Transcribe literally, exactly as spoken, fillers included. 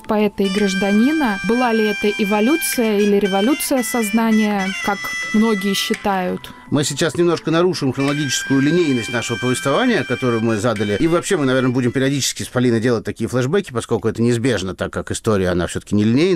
поэта и гражданина. Была ли это эволюция или революция сознания, как многие считают? Мы сейчас немножко нарушим хронологическую линейность нашего повествования, которую мы задали. И вообще мы, наверное, будем периодически с Полиной делать такие флешбеки, поскольку это неизбежно, так как история, она все-таки не линейная.